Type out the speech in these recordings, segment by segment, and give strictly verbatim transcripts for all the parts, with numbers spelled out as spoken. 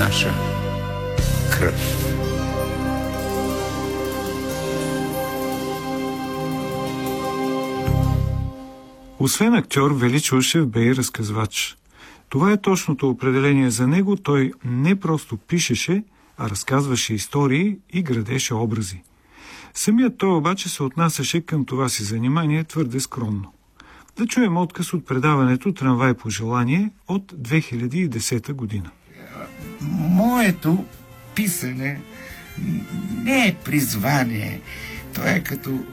наша кръв. Освен актьор, Величо Ушев бе и разказвач. Това е точното определение за него. Той не просто пишеше, а разказваше истории и градеше образи. Самият той обаче се отнасяше към това си занимание твърде скромно. Да чуем откъс от предаването "Трамвай по желание" от две хиляди и десета година. Моето писане не е призвание. То е като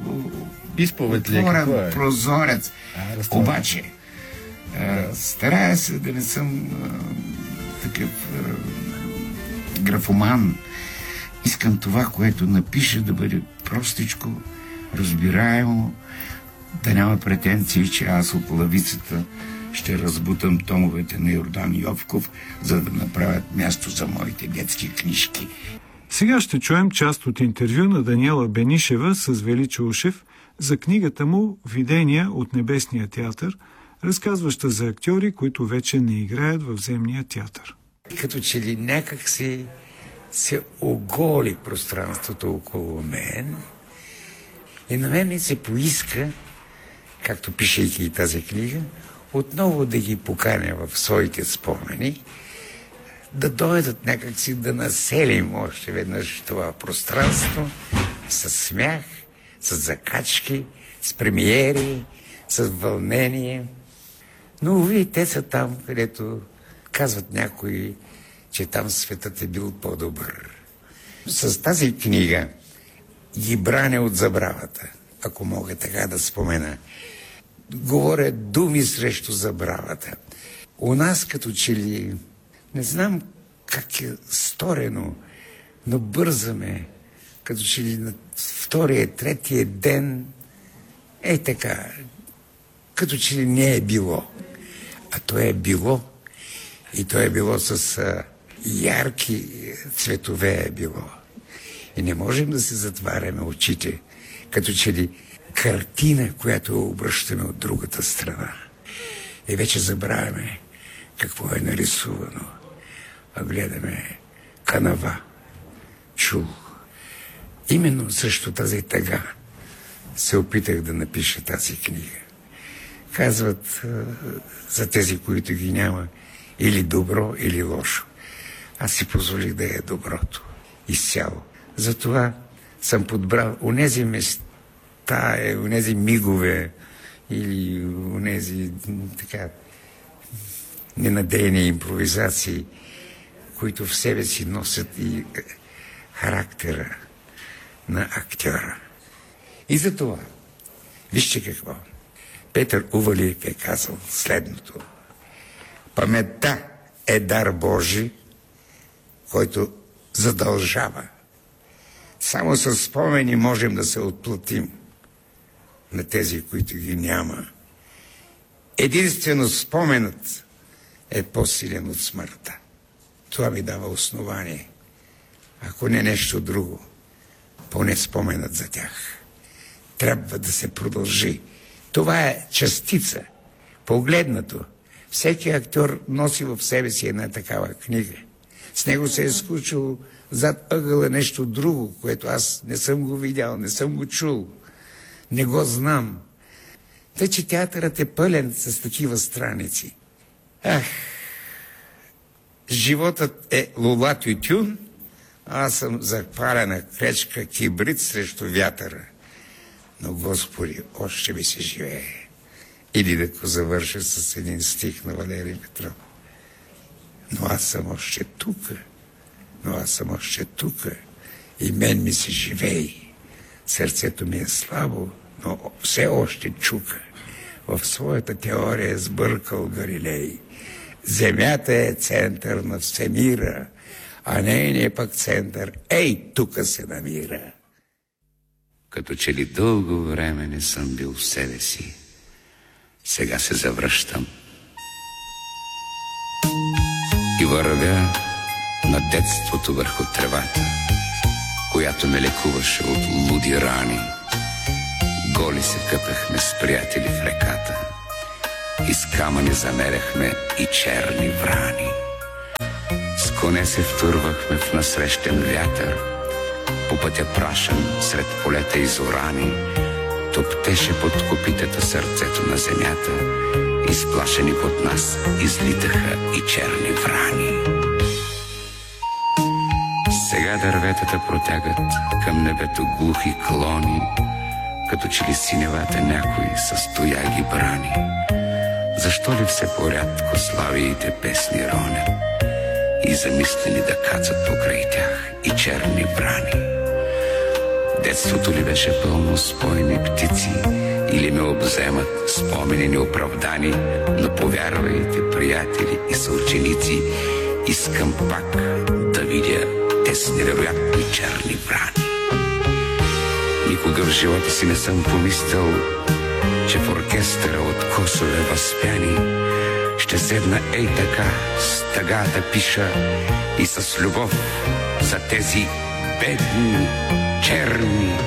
отворен прозорец. А, Обаче, а, старая се да не съм а, такъв а, графоман. Искам това, което напиша, да бъде простичко, разбираемо, да няма претенции, че аз от лавицата ще разбутам томовете на Йордан Йовков, за да направят място за моите детски книжки. Сега ще чуем част от интервю на Даниела Бенишева с Величо Ушев за книгата му "Видения от Небесния театър", разказваща за актьори, които вече не играят в земния театър. Като че ли някак си се оголи пространството около мен и на мен ми се поиска, както пишейки и тази книга, отново да ги поканя в своите спомени, да дойдат някакси да населим още веднъж това пространство с смях, с закачки, с премиери, с вълнение. Но уви, те са там, където казват някои, че там светът е бил по-добър. С тази книга ги браня от забравата, ако мога така да спомена. Говоря думи срещу забравата. У нас като че ли, не знам как е сторено, но бързаме, като че ли на втория, третия ден, е така, като че ли не е било. А то е било, и то е било с а, ярки цветове е било. И не можем да се затваряме очите, като че ли картина, която е обръщана от другата страна. И вече забравяме какво е нарисувано, а гледаме канава, чул. Именно срещу тази тъга се опитах да напиша тази книга. Казват а, за тези, които ги няма, или добро, или лошо. Аз си позволих да е доброто. Изцяло. Затова съм подбрал онези места, онези мигове или онези така ненадейни импровизации, които в себе си носят и характера на актьора. И затова, вижте какво. Петър Увалиев е казал следното. Паметта е дар Божи, който задължава. Само с спомени можем да се отплатим на тези, които ги няма. Единствено споменът е по-силен от смъртта. Това ми дава основание. Ако не нещо друго, поне споменът за тях. Трябва да се продължи. Това е частица. Погледнато, всеки актьор носи в себе си една такава книга. С него се е случило зад ъгъла нещо друго, което аз не съм го видял, не съм го чул, не го знам. Тъй, че театърът е пълен с такива страници. Ах, животът е лула тютюн, а аз съм запалена клечка кибрид срещу вятъра. Но, Господи, още ми се живее. Или да го завърша с един стих на Валерий Петров. Но аз съм още тука, но аз съм още тука и мен ми се живее. Сърцето ми е слабо, но все още чука. В своята теория е сбъркал Галилей. Земята е център на всемира, а нейният пък център, ей, тука се намира. Като че ли дълго време не съм бил в себе си, сега се завръщам и вървя на детството върху тревата, която ме лекуваше от луди рани. Голи се къпехме с приятели в реката и с камъни замеряхме и черни врани. С коне се втурвахме в насрещен вятър, по пътя прашен сред полета изорани, топтеше под копитата сърцето на земята, изплашени под нас излитаха и черни врани. Сега дърветата протягат към небето глухи клони, като че ли синевата някой със тояги брани. Защо ли все порядко славиите песни ронят и замислени да кацат покрай тях и черни врани? Детството ли беше пълно с бойни птици или ме обземат спомени неоправдани, но повярвайте, приятели и съученици, искам пак да видя тези невероятни черни врани. Никога в живота си не съм помислял, че в оркестъра от косове възпяни ще седна ей така с тъга да пиша и с любов за тези бедни, черни